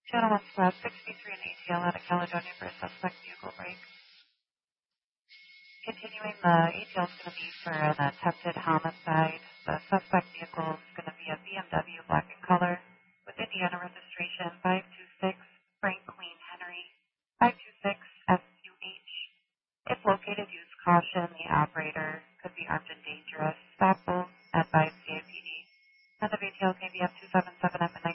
Channel 1 Slash 63 in ATL out of Caledonia for a suspect vehicle break. Continuing, the ATL is going to be for an attempted homicide. The suspect vehicle is going to be a BMW black in color with Indiana registration 526 Franklin Henry 526 SUH. If located, use caution. The operator could be armed and dangerous. Stop both. Advise CAPD. End of ATL KBF 277 at midnight.